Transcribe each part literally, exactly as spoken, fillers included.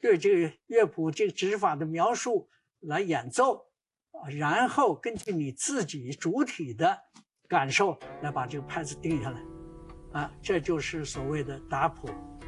对这个乐谱这个指法的描述来演奏，然后根据你自己主体的感受来把这个拍子定下来，啊，这就是所谓的打谱。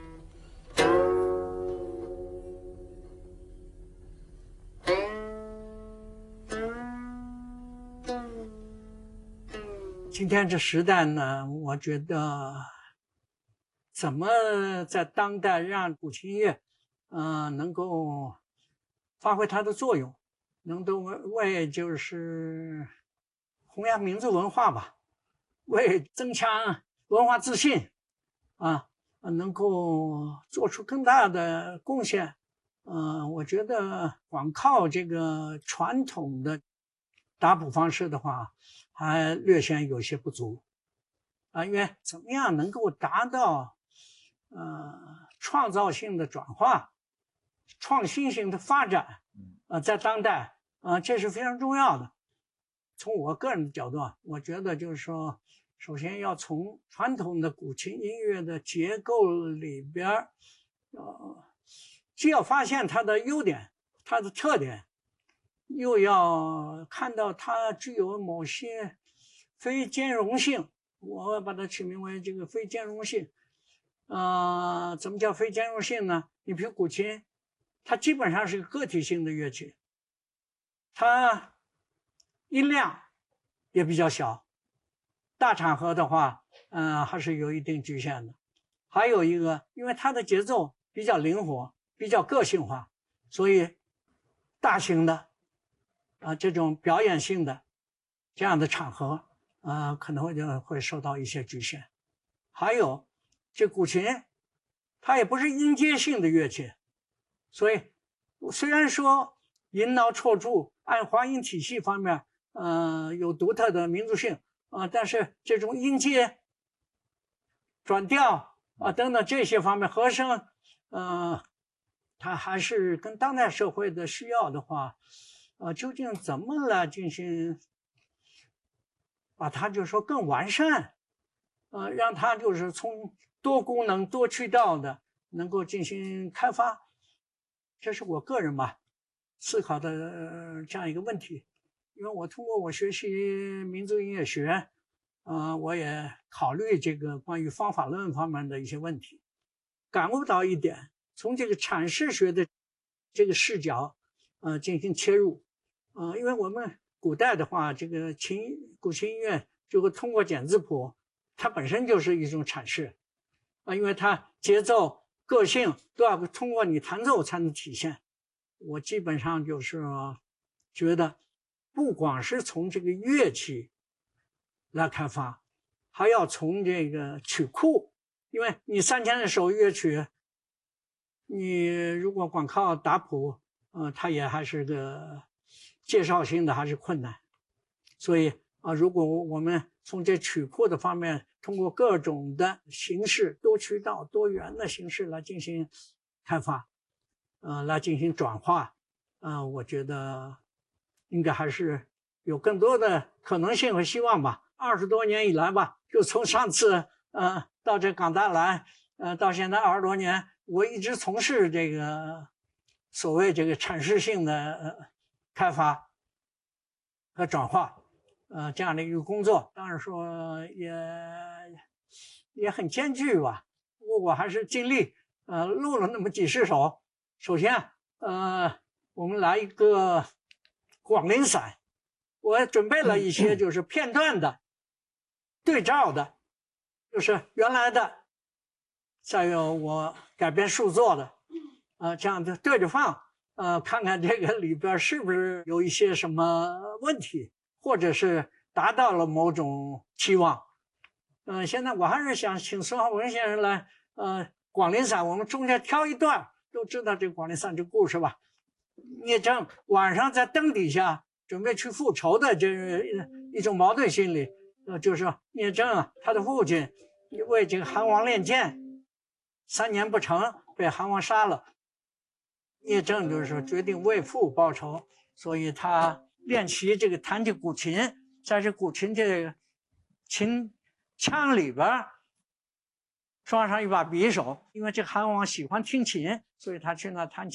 今天这时代呢，我觉得怎么在当代让古琴音乐，呃，能够发挥它的作用，能够为就是弘扬民族文化吧，为增强文化自信啊，能够做出更大的贡献。呃，我觉得光靠这个传统的打谱方式的话，还略显有些不足啊，因为怎么样能够达到呃创造性的转化、创新性的发展，呃，在当代啊、呃，这是非常重要的。从我个人的角度啊，我觉得就是说，首先要从传统的古琴音乐的结构里边，呃，既要发现它的优点、它的特点，又要看到它具有某些非兼容性，我把它取名为这个非兼容性。呃，怎么叫非兼容性呢？你比如古琴，它基本上是个个体性的乐器，它音量也比较小，大场合的话，呃，还是有一定局限的。还有一个，因为它的节奏比较灵活，比较个性化，所以大型的啊、呃、这种表演性的这样的场合啊、呃，可能会会受到一些局限。还有这古琴，它也不是音阶性的乐器，所以虽然说吟挠绰注按滑音体系方面，呃，有独特的民族性啊、呃，但是这种音阶、转调啊、呃、等等这些方面和声，呃，它还是跟当代社会的需要的话，呃，究竟怎么来进行把它就是说更完善，呃，让它就是从多功能、多渠道的能够进行开发，这是我个人吧思考的、呃、这样一个问题。因为我通过我学习民族音乐学，呃，我也考虑这个关于方法论方面的一些问题，感悟到一点，从这个阐释学的这个视角，呃，进行切入，呃，因为我们古代的话，这个琴古琴音乐就会通过简字谱，它本身就是一种阐释，啊、呃，因为它节奏、个性都要通过你弹奏才能体现。我基本上就是觉得，不光是从这个乐器来开发，还要从这个曲库，因为你三千首乐曲，你如果光靠打谱，呃，它也还是个介绍性的，还是困难。所以啊、呃，如果我们从这曲库的方面，通过各种的形式、多渠道、多元的形式来进行开发，呃，来进行转化，呃，我觉得应该还是有更多的可能性和希望吧。二十多年以来吧，就从上次呃到这港大来，呃，到现在二十多年，我一直从事这个所谓这个阐释性的呃开发和转化，呃，这样的一个工作。当然说也也很艰巨吧，不过我还是尽力呃录了那么几十首。首先，呃，我们来一个广陵散，我准备了一些就是片段的、对照的，就是原来的，再有我改编数作的，呃，这样的对着放，呃，看看这个里边是不是有一些什么问题，或者是达到了某种期望。嗯、呃，现在我还是想请孙浩文先生来，呃，广陵散，我们中间挑一段。都知道这广陵散这故事吧？聂政晚上在灯底下准备去复仇的这一种矛盾心理，呃，就是聂政啊，他的父亲为这个韩王练剑，三年不成，被韩王杀了。聂政就是说决定为父报仇，所以他练习这个弹起古琴，在这古琴这个琴腔里边装上一把匕首，因为这韩王喜欢听琴，所以他去那弹琴。